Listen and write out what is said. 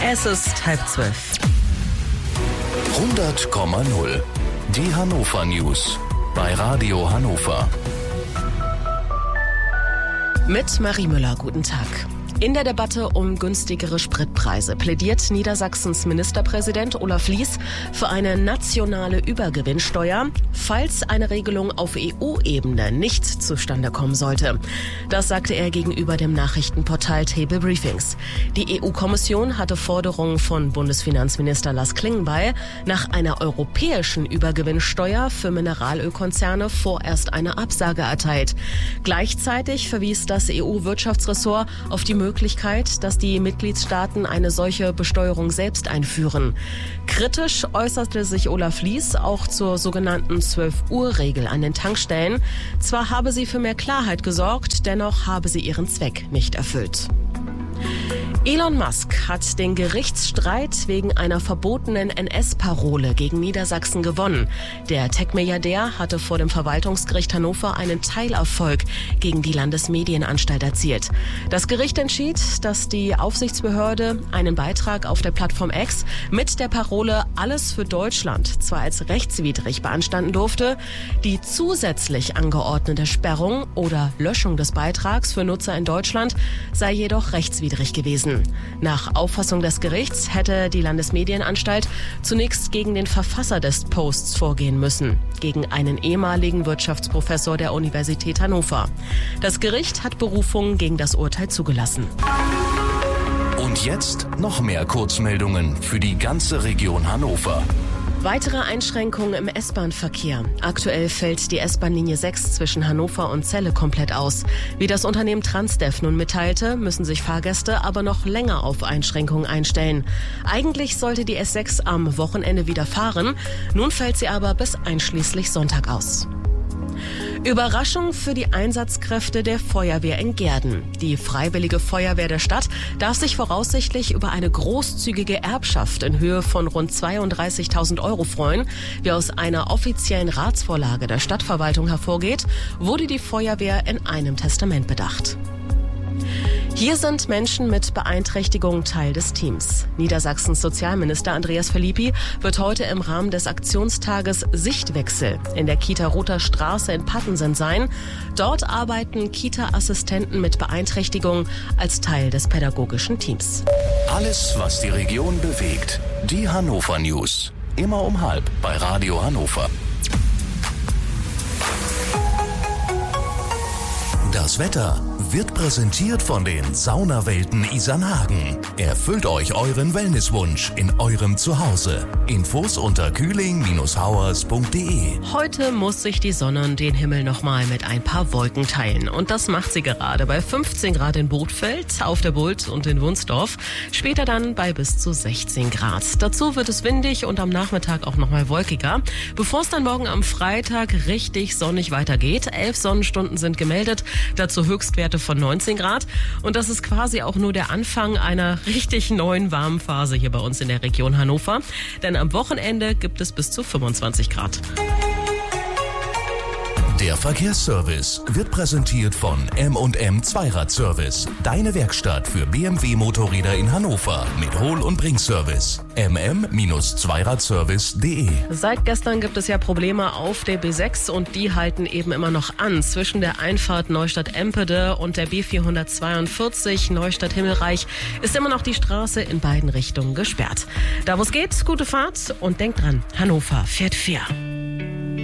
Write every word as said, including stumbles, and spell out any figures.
Es ist halb zwölf. hundert Komma null. Die Hannover News bei Radio Hannover. Mit Marie Müller, guten Tag. In der Debatte um günstigere Spritpreise plädiert Niedersachsens Ministerpräsident Olaf Lies für eine nationale Übergewinnsteuer, falls eine Regelung auf E U-Ebene nicht zustande kommen sollte. Das sagte er gegenüber dem Nachrichtenportal Table Briefings. Die E U-Kommission hatte Forderungen von Bundesfinanzminister Lars Klingbeil nach einer europäischen Übergewinnsteuer für Mineralölkonzerne vorerst eine Absage erteilt. Gleichzeitig verwies das E U-Wirtschaftsressort auf die Möglichkeit, Möglichkeit, dass die Mitgliedstaaten eine solche Besteuerung selbst einführen. Kritisch äußerte sich Olaf Lies auch zur sogenannten zwölf-Uhr-Regel an den Tankstellen. Zwar habe sie für mehr Klarheit gesorgt, dennoch habe sie ihren Zweck nicht erfüllt. Elon Musk hat den Gerichtsstreit wegen einer verbotenen N S-Parole gegen Niedersachsen gewonnen. Der Tech-Milliardär hatte vor dem Verwaltungsgericht Hannover einen Teilerfolg gegen die Landesmedienanstalt erzielt. Das Gericht entschied, dass die Aufsichtsbehörde einen Beitrag auf der Plattform X mit der Parole "Alles für Deutschland" zwar als rechtswidrig beanstanden durfte, die zusätzlich angeordnete Sperrung oder Löschung des Beitrags für Nutzer in Deutschland sei jedoch rechtswidrig gewesen. Nach Auffassung des Gerichts hätte die Landesmedienanstalt zunächst gegen den Verfasser des Posts vorgehen müssen, gegen einen ehemaligen Wirtschaftsprofessor der Universität Hannover. Das Gericht hat Berufung gegen das Urteil zugelassen. Und jetzt noch mehr Kurzmeldungen für die ganze Region Hannover. Weitere Einschränkungen im S-Bahn-Verkehr. Aktuell fällt die S-Bahn-Linie sechs zwischen Hannover und Celle komplett aus. Wie das Unternehmen Transdev nun mitteilte, müssen sich Fahrgäste aber noch länger auf Einschränkungen einstellen. Eigentlich sollte die S sechs am Wochenende wieder fahren. Nun fällt sie aber bis einschließlich Sonntag aus. Überraschung für die Einsatzkräfte der Feuerwehr in Gehrden. Die Freiwillige Feuerwehr der Stadt darf sich voraussichtlich über eine großzügige Erbschaft in Höhe von rund zweiunddreißigtausend Euro freuen. Wie aus einer offiziellen Ratsvorlage der Stadtverwaltung hervorgeht, wurde die Feuerwehr in einem Testament bedacht. Hier sind Menschen mit Beeinträchtigung Teil des Teams. Niedersachsens Sozialminister Andreas Philippi wird heute im Rahmen des Aktionstages Sichtwechsel in der Kita Rother Straße in Pattensen sein. Dort arbeiten Kita-Assistenten mit Beeinträchtigung als Teil des pädagogischen Teams. Alles, was die Region bewegt. Die Hannover News. Immer um halb bei Radio Hannover. Das Wetter wird präsentiert von den Saunawelten Isernhagen. Erfüllt euch euren Wellnesswunsch in eurem Zuhause. Infos unter kühling Bindestrich hauers Punkt de. Heute muss sich die Sonne den Himmel nochmal mit ein paar Wolken teilen. Und das macht sie gerade bei fünfzehn Grad in Bothfeld, auf der Bult und in Wunsdorf. Später dann bei bis zu sechzehn Grad. Dazu wird es windig und am Nachmittag auch nochmal wolkiger. Bevor es dann morgen am Freitag richtig sonnig weitergeht. Elf Sonnenstunden sind gemeldet. Dazu Höchstwerte von neunzehn Grad. Und das ist quasi auch nur der Anfang einer richtig neuen warmen Phase hier bei uns in der Region Hannover. Denn am Wochenende gibt es bis zu fünfundzwanzig Grad. Der Verkehrsservice wird präsentiert von M und M Zweiradservice. Deine Werkstatt für B M W-Motorräder in Hannover mit Hol- und Bringservice. m m Zweiradservice Punkt de. Seit gestern gibt es ja Probleme auf der B sechs und die halten eben immer noch an. Zwischen der Einfahrt Neustadt-Empede und der B vierhundertzweiundvierzig Neustadt-Himmelreich ist immer noch die Straße in beiden Richtungen gesperrt. Da wo es geht, gute Fahrt und denkt dran, Hannover fährt fair.